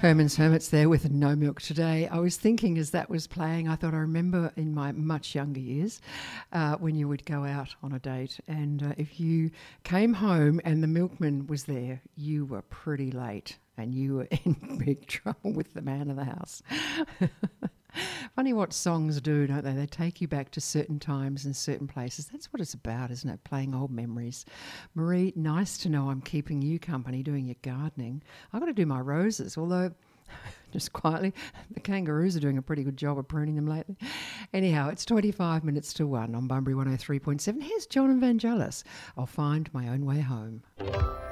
Herman's Hermits there with No Milk Today. I was thinking as that was playing, I thought I remember in my much younger years when you would go out on a date and if you came home and the milkman was there, you were pretty late and you were in big trouble with the man of the house. Funny what songs do, don't they? They take you back to certain times and certain places. That's what it's about, isn't it? Playing old memories. Marie, nice to know I'm keeping you company doing your gardening. I've got to do my roses, although just quietly, the kangaroos are doing a pretty good job of pruning them lately. Anyhow, it's 25 minutes to 1 on Bunbury 103.7. Here's John Evangelis. I'll find my own way home.